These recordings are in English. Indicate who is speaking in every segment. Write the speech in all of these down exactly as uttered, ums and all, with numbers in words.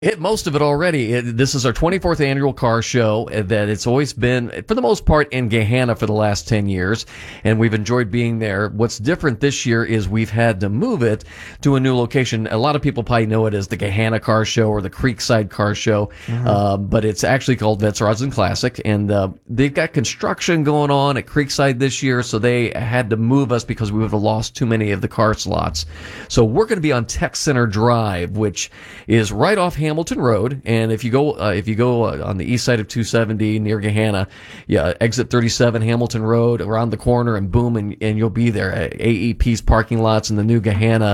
Speaker 1: Hit most of it already. It, this is our twenty-fourth annual car show uh, that it's always been, for the most part, in Gahanna for the last ten years, and we've enjoyed being there. What's different this year is we've had to move it to a new location. A lot of people probably know it as the Gahanna Car Show or the Creekside Car Show, mm-hmm. uh, but it's actually called Vets, Rods, and Classic, and uh, they've got construction going on at Creekside this year, so they had to move us because we would have lost too many of the car slots. So we're going to be on Tech Center Drive, which is right off Hamilton Road, and if you go uh, if you go uh, on the east side of two seventy near Gahanna, yeah, exit thirty-seven Hamilton Road, around the corner, and boom, and, and you'll be there. A E P's parking lots and the new Gahanna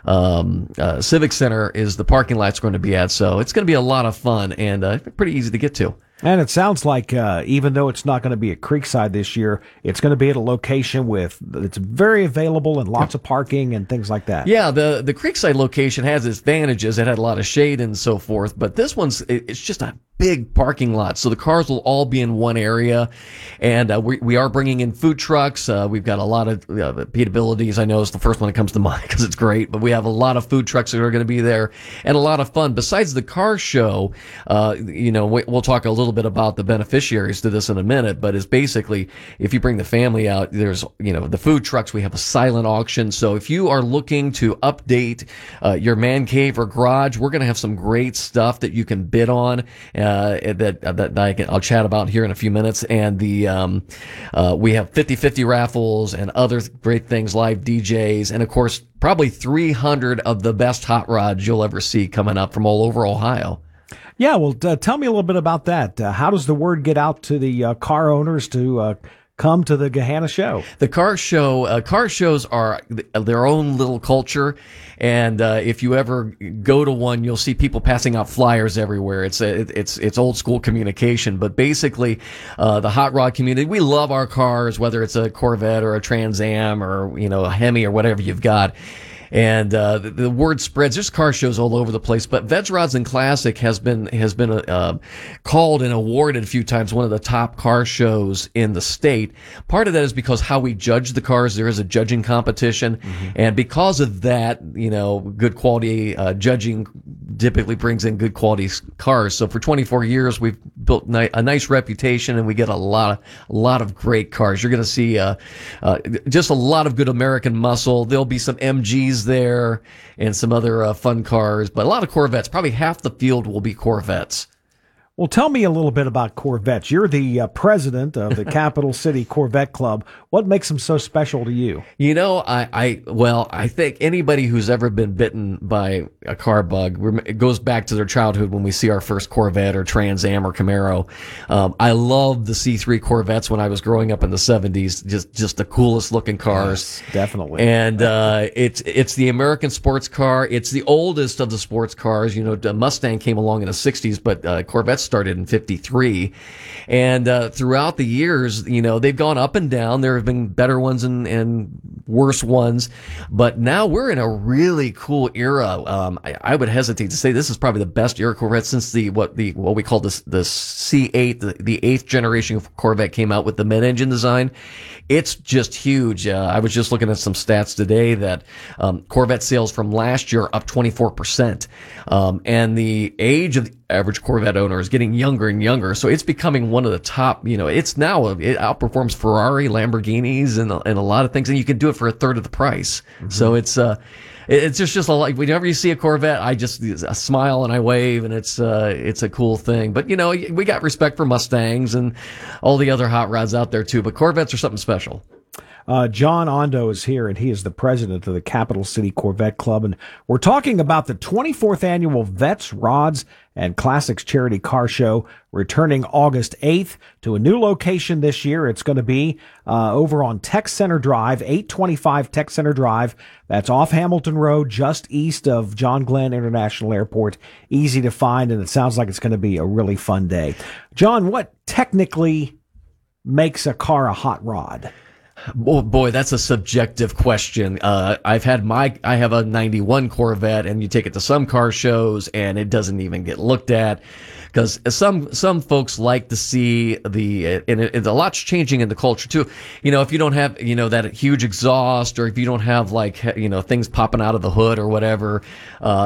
Speaker 1: um, uh, Civic Center is the parking lot's going to be at. So it's going to be a lot of fun and uh, pretty easy to get to.
Speaker 2: And it sounds like uh, even though it's not going to be at Creekside this year, it's going to be at a location with it's very available and lots of parking and things like that.
Speaker 1: Yeah, the the Creekside location has its advantages. It had a lot of shade and so forth, but this one's it's just a big parking lot, so the cars will all be in one area, and uh, we we are bringing in food trucks. Uh, we've got a lot of uh, Pete Abilities. I know is the first one that comes to mind because it's great, but we have a lot of food trucks that are going to be there and a lot of fun. Besides the car show, uh, you know, we, we'll talk a little bit about the beneficiaries to this in a minute, but it's basically if you bring the family out, there's you know the food trucks. We have a silent auction, so if you are looking to update uh, your man cave or garage, we're going to have some great stuff that you can bid on. Uh, Uh, that that I can, I'll chat about here in a few minutes, and the um, uh, we have fifty fifty raffles and other great things, live D Js, and of course probably three hundred of the best hot rods you'll ever see coming up from all over Ohio.
Speaker 2: Yeah, well, uh, tell me a little bit about that. Uh, how does the word get out to the uh, car owners to uh, come to the Gahanna show?
Speaker 1: The car show, uh, car shows are their own little culture, and uh, if you ever go to one, you'll see people passing out flyers everywhere. It's a, it's it's old school communication, but basically, uh, the hot rod community, we love our cars, whether it's a Corvette or a Trans Am or you know a Hemi or whatever you've got. And uh, the, the word spreads. There's car shows all over the place, but Vets, Rods, and Classic has been has been uh, called and awarded a few times one of the top car shows in the state. Part of that is because how we judge the cars. There is a judging competition, mm-hmm. and because of that, you know, good quality uh, judging typically brings in good quality cars. So for twenty-four years, we've built ni- a nice reputation, and we get a lot of a lot of great cars. You're going to see uh, uh, just a lot of good American muscle. There'll be some M Gs there and some other uh, fun cars, but a lot of Corvettes. Probably half the field will be Corvettes.
Speaker 2: Well, tell me a little bit about Corvettes. You're the uh, president of the Capital City Corvette Club. What makes them so special to you?
Speaker 1: You know, I, I, well, I think anybody who's ever been bitten by a car bug, it goes back to their childhood when we see our first Corvette or Trans Am or Camaro. Um, I loved the C three Corvettes when I was growing up in the seventies. Just, just the coolest looking cars.
Speaker 2: Yes, definitely.
Speaker 1: And, uh, it's, it's the American sports car. It's the oldest of the sports cars. You know, the Mustang came along in the sixties, but, uh, Corvettes started in fifty-three, and uh, throughout the years, you know, they've gone up and down. There have been better ones and, and worse ones, but now we're in a really cool era. Um, I, I would hesitate to say this is probably the best era Corvette since the what the what we call this the C eight, the, the eighth generation of Corvette came out with the mid-engine design. It's just huge. Uh, I was just looking at some stats today that um, Corvette sales from last year are up twenty-four percent, um, and the age of the average Corvette owner is getting younger and younger. So it's becoming one of the top, you know, it's now, it outperforms Ferrari, Lamborghinis, and, and a lot of things, and you can do it for a third of the price. Mm-hmm. So it's, uh, it's just, just a like, whenever you see a Corvette, I just I smile and I wave, and it's, uh, it's a cool thing. But, you know, we got respect for Mustangs and all the other hot rods out there too, but Corvettes are something special.
Speaker 2: Uh, John Ondo is here, and he is the president of the Capital City Corvette Club, and we're talking about the twenty-fourth annual Vets, Rods, and Classics Charity Car Show, returning August eighth to a new location this year. It's going to be uh, over on Tech Center Drive, eight twenty-five Tech Center Drive. That's off Hamilton Road, just east of John Glenn International Airport. Easy to find, and it sounds like it's going to be a really fun day. John, what technically makes a car a hot rod?
Speaker 1: Oh boy, that's a subjective question. Uh, I've had my, I have a ninety-one Corvette, and you take it to some car shows and it doesn't even get looked at. Because some some folks like to see the, and it, a lot's changing in the culture too. You know, if you don't have, you know, that huge exhaust, or if you don't have like, you know, things popping out of the hood or whatever, uh,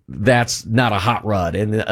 Speaker 1: that's not a hot rod. And